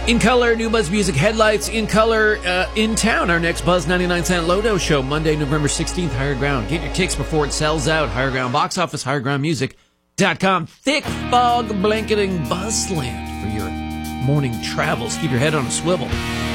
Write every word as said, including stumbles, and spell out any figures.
In Color, New Buzz Music Headlights. In Color, uh, in town. Our next Buzz ninety-nine cent Lodo show, Monday, November sixteenth, Higher Ground. Get your tickets before it sells out. Higher Ground box office, higher ground music dot com. Thick fog blanketing Buzzland for your morning travels. Keep your head on a swivel.